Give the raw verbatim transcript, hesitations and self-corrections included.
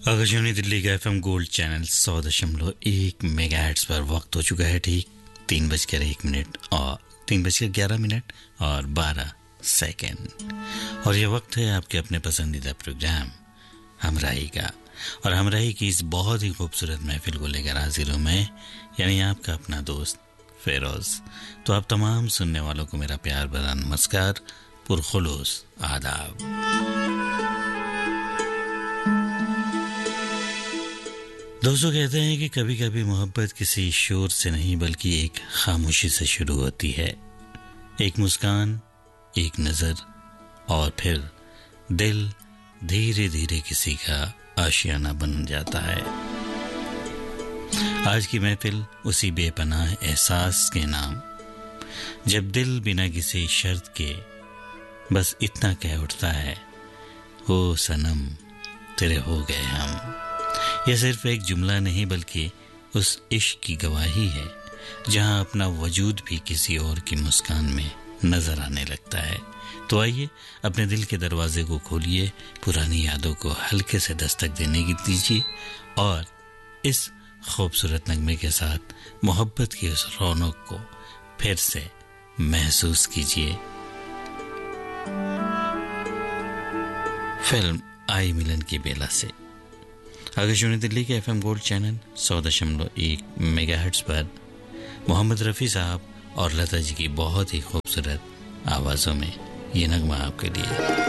आकाशवाणी दिल्ली का FM gold channel सौ दशमलव एक मेगाहर्ट्ज पर वक्त हो चुका है ठीक तीन बजकर एक मिनट और तीन बजकर ग्यारह मिनट और बारह सेकंड और यह वक्त है आपके अपने पसंदीदा प्रोग्राम हमराही का। और हमराही की इस बहुत ही खूबसूरत महफिल को लेकर हाजिर हूँ मैं, यानी आपका अपना दोस्त फेरोज। तो आप तमाम सुनने वालों को मेरा प्यार भरा नमस्कार, पुरखुलूस आदाब। दोस्तों, कहते हैं कि कभी कभी मोहब्बत किसी शोर से नहीं बल्कि एक खामोशी से शुरू होती है। एक मुस्कान, एक नजर और फिर दिल धीरे धीरे किसी का आशियाना बन जाता है। आज की महफिल उसी बेपनाह एहसास के नाम, जब दिल बिना किसी शर्त के बस इतना कह उठता है, ओ सनम तेरे हो गए हम। यह सिर्फ एक जुमला नहीं बल्कि उस इश्क की गवाही है जहां अपना वजूद भी किसी और की मुस्कान में नजर आने लगता है। तो आइए अपने दिल के दरवाजे को खोलिए, पुरानी यादों को हल्के से दस्तक देने की दीजिए और इस खूबसूरत नगमे के साथ मोहब्बत की उस रौनक को फिर से महसूस कीजिए। फिल्म आई मिलन की बेला से आकाशवाणी दिल्ली के एफएम गोल्ड चैनल सौ दशमलव एक मेगाहर्ट्ज पर मोहम्मद रफ़ी साहब और लता जी की बहुत ही खूबसूरत आवाज़ों में ये नगमा आपके लिए।